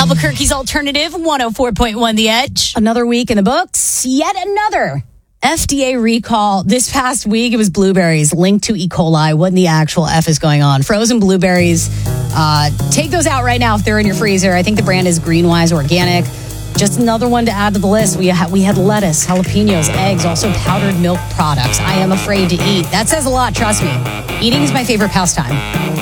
Albuquerque's Alternative, 104.1 The Edge. Another week in the books. Yet another FDA recall. This past week, it was blueberries linked to E. coli. What in the actual F is going on? Frozen blueberries. Take those out right now if they're in your freezer. I think the brand is Greenwise Organic. Just another one to add to the list. We had lettuce, jalapenos, eggs, also powdered milk products. I am afraid to eat. That says a lot, trust me. Eating is my favorite pastime.